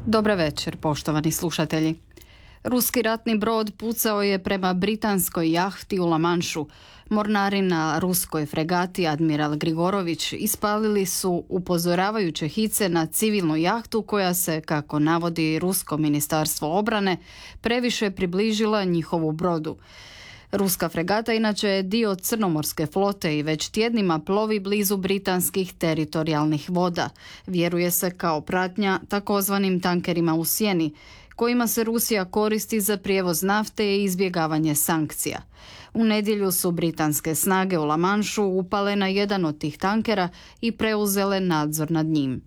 Dobar večer, poštovani slušatelji. Ruski ratni brod pucao je prema britanskoj jahti u La Manšu. Mornari na ruskoj fregati Admiral Grigorović ispalili su upozoravajuće hice na civilnu jahtu koja se, kako navodi Rusko ministarstvo obrane, previše približila njihovu brodu. Ruska fregata inače je dio crnomorske flote i već tjednima plovi blizu britanskih teritorijalnih voda. Vjeruje se kao pratnja takozvanim tankerima u sjeni, kojima se Rusija koristi za prijevoz nafte i izbjegavanje sankcija. U nedjelju su britanske snage u La Manšu upale na jedan od tih tankera i preuzele nadzor nad njim.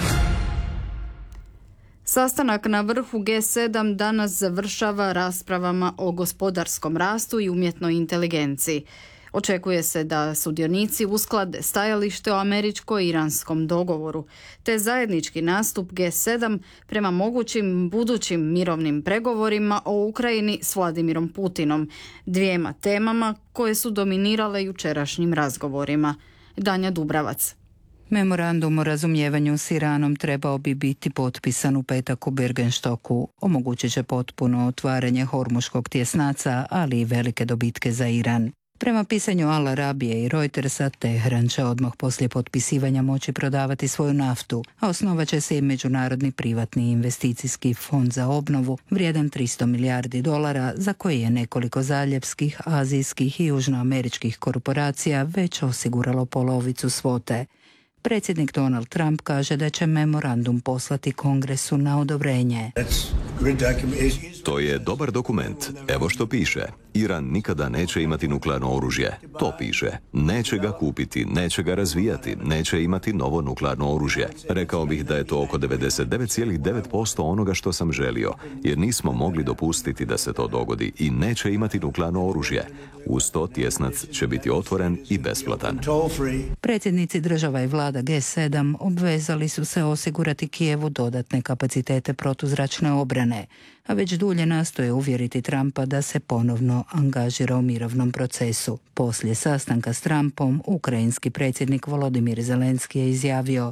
Sastanak na vrhu G7 danas završava raspravama o gospodarskom rastu i umjetnoj inteligenciji. Očekuje se da sudionici usklade stajalište o američko-iranskom dogovoru, te zajednički nastup G7 prema mogućim budućim mirovnim pregovorima o Ukrajini s Vladimirom Putinom, dvijema temama koje su dominirale jučerašnjim razgovorima. Danja Dubravac. Memorandum o razumijevanju s Iranom trebao bi biti potpisan u petak u Birgenstoku. Omogućit će potpuno otvaranje Hormuškog tjesnaca, ali i velike dobitke za Iran. Prema pisanju Al Arabije i Reutersa, Teheran će odmah poslije potpisivanja moći prodavati svoju naftu, a osnovat će se i Međunarodni privatni investicijski fond za obnovu vrijedan $300 milijardi, za koji je nekoliko zaljevskih, azijskih i južnoameričkih korporacija već osiguralo polovicu svote. Predsjednik Donald Trump kaže da će memorandum poslati Kongresu na odobrenje. To je dobar dokument. Evo što piše. Iran nikada neće imati nuklearno oružje. To piše. Neće ga kupiti, neće ga razvijati, neće imati novo nuklearno oružje. Rekao bih da je to oko 99,9% onoga što sam želio, jer nismo mogli dopustiti da se to dogodi i neće imati nuklearno oružje. Uz to tjesnac će biti otvoren i besplatan. Predsjednici država i vlada G7 obvezali su se osigurati Kijevu dodatne kapacitete protuzračne obrane, a već dulje nastoje uvjeriti Trumpa da se ponovno angažira u mirovnom procesu. Poslije sastanka s Trumpom, ukrajinski predsjednik Volodimir Zelenski je izjavio: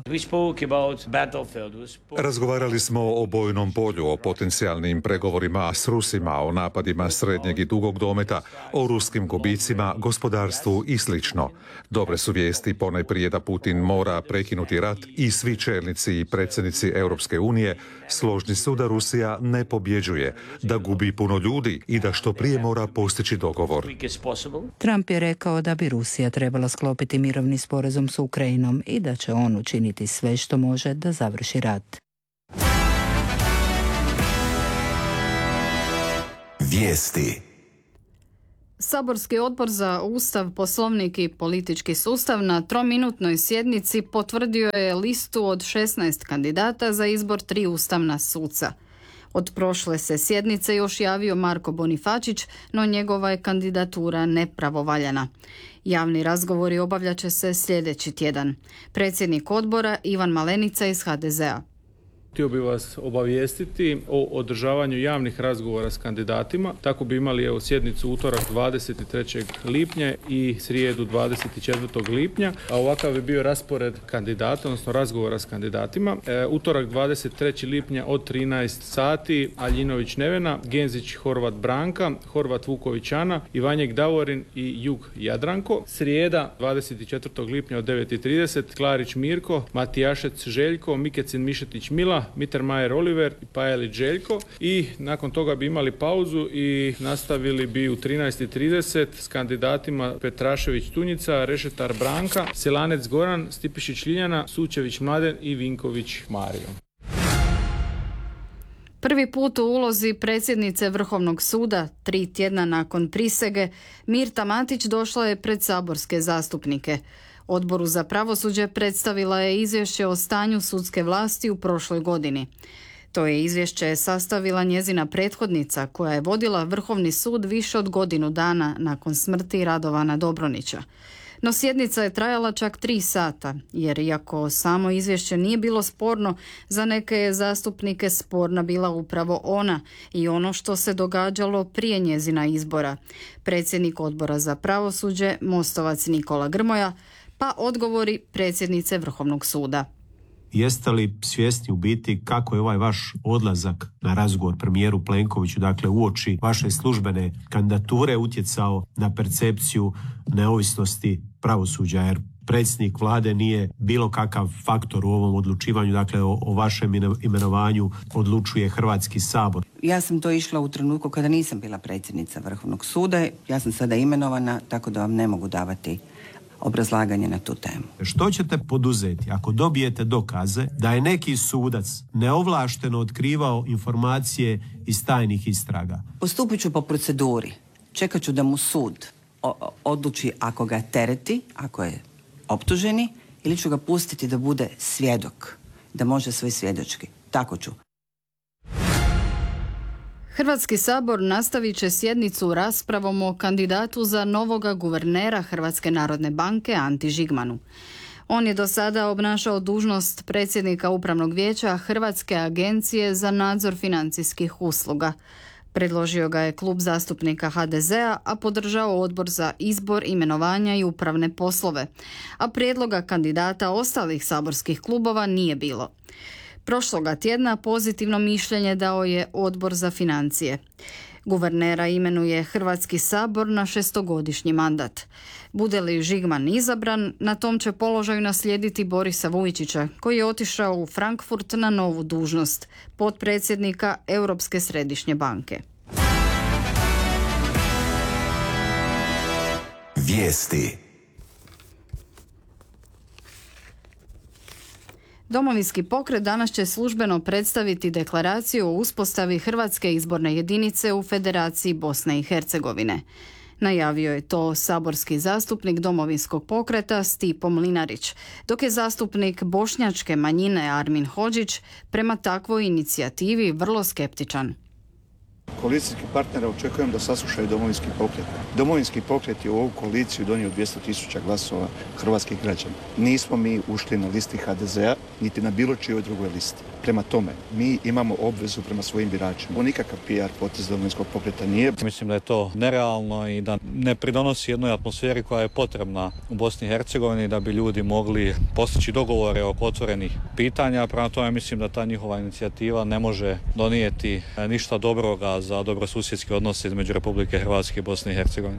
Razgovarali smo o bojnom polju, o potencijalnim pregovorima s Rusima, o napadima srednjeg i dugog dometa, o ruskim gubicima, gospodarstvu i slično. Dobre su vijesti ponajprije da Putin mora prekinuti rat i svi čelnici i predsjednici Europske unije složni su da Rusija ne pobjeđuje, da gubi puno ljudi i da što prije mora postići dogovor. Trump je rekao da bi Rusija trebala sklopiti mirovni sporazum s Ukrajinom i da će on učiniti sve što može da završi rat. Vijesti. Saborski odbor za Ustav, Poslovnik i politički sustav na 3-minutnoj sjednici potvrdio je listu od 16 kandidata za izbor 3 ustavna suca. Od prošle se sjednice još javio Marko Bonifačić, no njegova je kandidatura nepravovaljana. Javni razgovori obavljat će se sljedeći tjedan. Predsjednik odbora Ivan Malenica iz HDZ-a. Htio bih vas obavijestiti o održavanju javnih razgovora s kandidatima. Tako bi imali sjednicu utorak 23. lipnja i srijedu 24. lipnja. A ovakav bi bio raspored kandidata, odnosno razgovora s kandidatima. Utorak 23. lipnja od 13 sati Aljinović Nevena, Genzić Horvat Branka, Horvat Vuković Ana, Ivanjek Davorin i Jug Jadranko. Srijeda 24. lipnja od 9:30 Klarić Mirko, Matijašec Željko, Mikecin Mišetić Mila, Mittermeier Oliver i Pajelić Željko i nakon toga bi imali pauzu i nastavili bi u 13:30 s kandidatima Petrašević Tunjica, Rešetar Branka, Selanec Goran, Stipišić Ljiljana, Sučević Mladen i Vinković Mario. Prvi put u ulozi predsjednice Vrhovnog suda, 3 tjedna nakon prisege, Mirta Matić došla je pred saborske zastupnike. Odboru za pravosuđe predstavila je izvješće o stanju sudske vlasti u prošloj godini. To je izvješće sastavila njezina prethodnica koja je vodila Vrhovni sud više od godinu dana nakon smrti Radovana Dobronića. No sjednica je trajala čak 3 sata, jer iako samo izvješće nije bilo sporno, za neke je zastupnike sporna bila upravo ona i ono što se događalo prije njezina izbora. Predsjednik odbora za pravosuđe, Mostovac Nikola Grmoja, pa odgovori predsjednice Vrhovnog suda. jeste li svjesni u biti kako je ovaj vaš odlazak na razgovor premijeru Plenkoviću, dakle uoči vaše službene kandidature, utjecao na percepciju neovisnosti pravosuđa, jer predsjednik vlade nije bilo kakav faktor u ovom odlučivanju, dakle o vašem imenovanju odlučuje Hrvatski sabor. Ja sam to išla u trenutku kada nisam bila predsjednica Vrhovnog suda, ja sam sada imenovana, tako da vam ne mogu davati obrazlaganje na tu temu. Što ćete poduzeti ako dobijete dokaze da je neki sudac neovlašteno otkrivao informacije iz tajnih istraga? Postupit ću po proceduri. Čekat ću da mu sud odluči ako ga tereti, ako je optuženi, ili ću ga pustiti da bude svjedok, da može svoj svjedočki. Tako ću. Hrvatski sabor nastavit će sjednicu raspravom o kandidatu za novoga guvernera Hrvatske narodne banke Anti Žigmanu. On je do sada obnašao dužnost predsjednika Upravnog vijeća Hrvatske agencije za nadzor financijskih usluga. Predložio ga je klub zastupnika HDZ-a, a podržao Odbor za izbor, imenovanja i upravne poslove. A prijedloga kandidata ostalih saborskih klubova nije bilo. Prošloga tjedna pozitivno mišljenje dao je Odbor za financije. Guvernera imenuje Hrvatski sabor na 6-godišnji mandat. Bude li Žigman izabran, na tom će položaju naslijediti Borisa Vujčića, koji je otišao u Frankfurt na novu dužnost, potpredsjednika Europske središnje banke. Vijesti. Domovinski pokret danas će službeno predstaviti deklaraciju o uspostavi Hrvatske izborne jedinice u Federaciji Bosne i Hercegovine. Najavio je to saborski zastupnik Domovinskog pokreta Stipo Mlinarić, dok je zastupnik bošnjačke manjine Armin Hodžić prema takvoj inicijativi vrlo skeptičan. Koalicijskih partnera očekujem da saslušaju Domovinski pokret. Domovinski pokret je u ovu koaliciju donio 200.000 glasova hrvatskih građana. Nismo mi ušli na listi HDZ-a, niti na bilo čijoj drugoj listi. Prema tome, mi imamo obvezu prema svojim biračima. Ovo nikakav PR potez Domovinskog pokreta nije. Mislim da je to nerealno i da ne pridonosi jednoj atmosferi koja je potrebna u Bosni i Hercegovini da bi ljudi mogli postići dogovore oko otvorenih pitanja. Prema tome mislim da ta njihova inicijativa ne može donijeti ništa dobroga za dobrosusjedske odnose između Republike Hrvatske i Bosne i Hercegovine.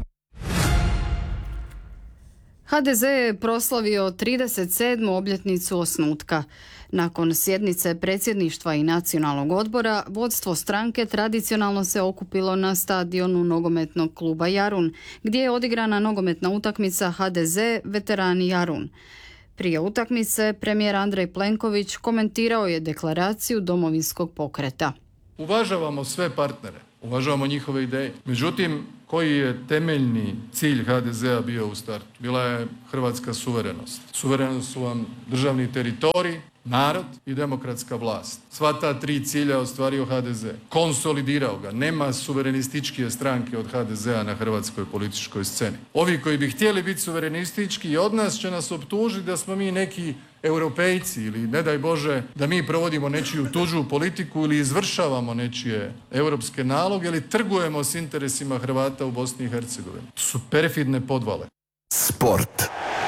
HDZ je proslavio 37. obljetnicu osnutka. Nakon sjednice predsjedništva i nacionalnog odbora, vodstvo stranke tradicionalno se okupilo na stadionu nogometnog kluba Jarun, gdje je odigrana nogometna utakmica HDZ veterani Jarun. Prije utakmice premijer Andrej Plenković komentirao je deklaraciju Domovinskog pokreta. Uvažavamo sve partnere, uvažavamo njihove ideje. Međutim, koji je temeljni cilj HDZ-a bio u startu? Bila je hrvatska suverenost. Suverenost su vam državni teritorij, narod i demokratska vlast. Sva ta tri cilja ostvario HDZ. Konsolidirao ga. Nema suverenističkije stranke od HDZ-a na hrvatskoj političkoj sceni. Ovi koji bi htjeli biti suverenistički od nas će nas optužiti da smo mi neki europejci ili ne daj Bože da mi provodimo nečiju tuđu politiku ili izvršavamo nečije europske naloge ili trgujemo s interesima Hrvata u Bosni i Hercegovini. To su perfidne podvale. Sport.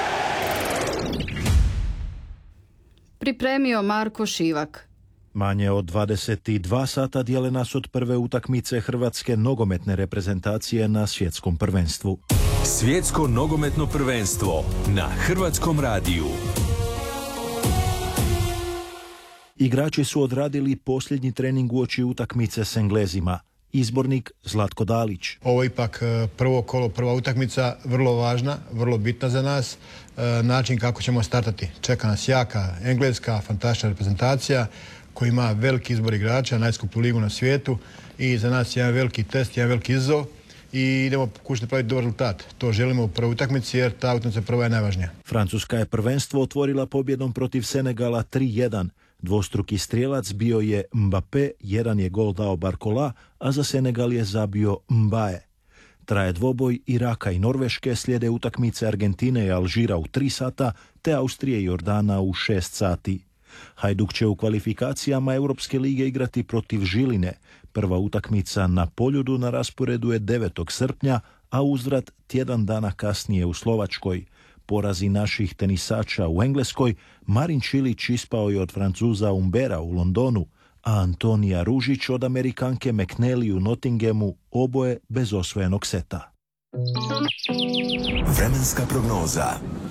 Pripremio Marko Šivak. Manje od 22 sata dijele nas od prve utakmice hrvatske nogometne reprezentacije na svjetskom prvenstvu. Svjetsko nogometno prvenstvo na Hrvatskom radiju. Igrači su odradili posljednji trening uoči utakmice s Englezima. Izbornik Zlatko Dalić. Ovo je ipak prvo kolo, prva utakmica, vrlo važna, vrlo bitna za nas. Način kako ćemo startati. Čeka nas jaka engleska, fantastična reprezentacija koja ima veliki izbor igrača, najskuplju ligu na svijetu i za nas je jedan veliki test, jedan veliki izazov i idemo pokušati praviti dobar rezultat. To želimo u prvoj utakmici jer ta utakmica prva je najvažnija. Francuska je prvenstvo otvorila pobjedom protiv Senegala 3-1. Dvostruki strijelac bio je Mbappé, jedan je gol dao Barcola, a za Senegal je zabio Mbaye. Traje dvoboj Iraka i Norveške, slijede utakmice Argentine i Alžira u 3 sata, te Austrije i Jordana u 6 sati. Hajduk će u kvalifikacijama Europske lige igrati protiv Žiline. Prva utakmica na Poljudu na rasporedu je 9. srpnja, a uzvrat tjedan dana kasnije u Slovačkoj. porazi naših tenisača u Engleskoj, Marin Čilić ispao je od Francuza Umbera u Londonu, a Antonija Ružić od Amerikanke McNally u Nottinghamu, oboje bez osvojenog seta. Vremenska prognoza.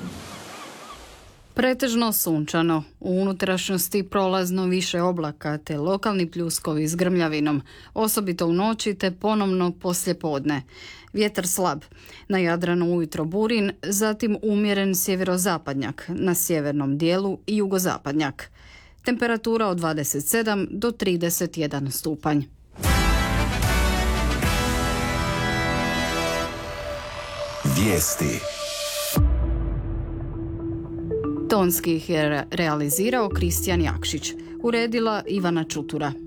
Pretežno sunčano, u unutrašnjosti prolazno više oblaka te lokalni pljuskovi s grmljavinom, osobito u noći te ponovno poslijepodne. Vjetar slab, na Jadranu ujutro burin, zatim umjeren sjeverozapadnjak, na sjevernom dijelu i jugozapadnjak. Temperatura od 27 do 31 stupanj. Vijesti. Tonski ih je realizirao Kristijan Jakšić, uredila Ivana Čutura.